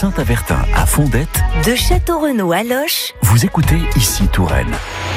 Saint-Avertin à Fondette, de Château-Renaud à Loches, vous écoutez Ici Touraine.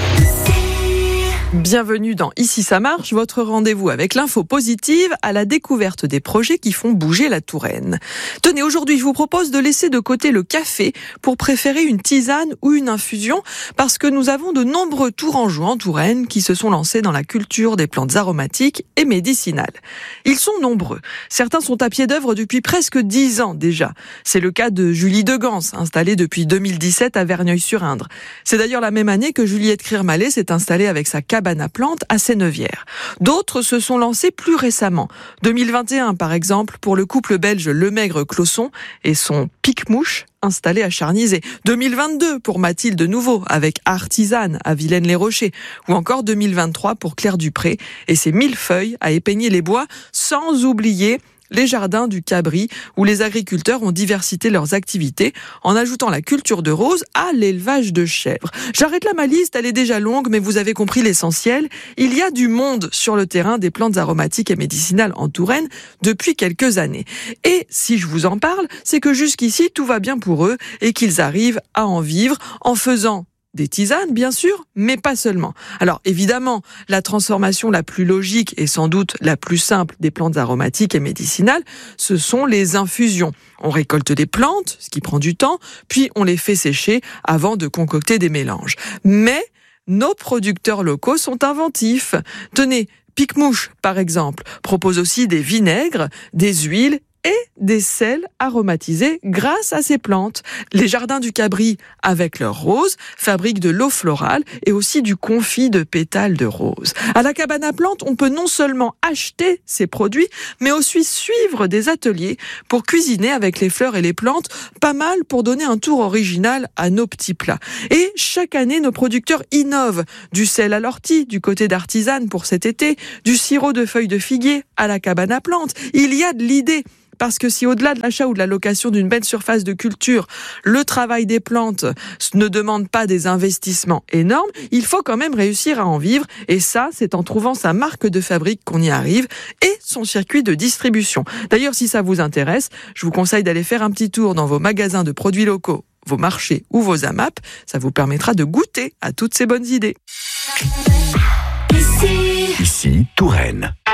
Bienvenue dans Ici ça marche, votre rendez-vous avec l'info positive à la découverte des projets qui font bouger la Touraine. Tenez, aujourd'hui je vous propose de laisser de côté le café pour préférer une tisane ou une infusion parce que nous avons de nombreux Tourangeaux en Touraine qui se sont lancés dans la culture des plantes aromatiques et médicinales. Ils sont nombreux. Certains sont à pied d'œuvre depuis presque 10 ans déjà. C'est le cas de Julie Degans, installée depuis 2017 à Verneuil-sur-Indre. C'est d'ailleurs la même année que Juliette Criermalet s'est installée avec sa cabane à plantes à Sénevière. D'autres se sont lancés plus récemment. 2021 par exemple pour le couple belge Lemaigre-Closson et son pique-mouche installé à Charnizé. 2022 pour Mathilde Nouveau avec Artisane à Vilaine-les-Rochers. Ou encore 2023 pour Claire Dupré et ses millefeuilles à Épagny-les-Bois, sans oublier les jardins du Cabri, où les agriculteurs ont diversifié leurs activités en ajoutant la culture de roses à l'élevage de chèvres. J'arrête là ma liste, elle est déjà longue, mais vous avez compris l'essentiel. Il y a du monde sur le terrain des plantes aromatiques et médicinales en Touraine depuis quelques années. Et si je vous en parle, c'est que jusqu'ici, tout va bien pour eux et qu'ils arrivent à en vivre en faisant des tisanes, bien sûr, mais pas seulement. Alors, évidemment, la transformation la plus logique et sans doute la plus simple des plantes aromatiques et médicinales, ce sont les infusions. On récolte des plantes, ce qui prend du temps, puis on les fait sécher avant de concocter des mélanges. Mais nos producteurs locaux sont inventifs. Tenez, Pique-Mouche, par exemple, propose aussi des vinaigres, des huiles et des sels aromatisés grâce à ces plantes. Les jardins du Cabri, avec leurs roses, fabriquent de l'eau florale et aussi du confit de pétales de rose. À la cabane à plantes, on peut non seulement acheter ces produits, mais aussi suivre des ateliers pour cuisiner avec les fleurs et les plantes, pas mal pour donner un tour original à nos petits plats. Et chaque année, nos producteurs innovent. Du sel à l'ortie, du côté d'Artisane pour cet été, du sirop de feuilles de figuier à la cabane à plantes. Il y a de l'idée. Parce que si au-delà de l'achat ou de la location d'une belle surface de culture, le travail des plantes ne demande pas des investissements énormes, il faut quand même réussir à en vivre. Et ça, c'est en trouvant sa marque de fabrique qu'on y arrive et son circuit de distribution. D'ailleurs, si ça vous intéresse, je vous conseille d'aller faire un petit tour dans vos magasins de produits locaux, vos marchés ou vos AMAP. Ça vous permettra de goûter à toutes ces bonnes idées. Ici Touraine.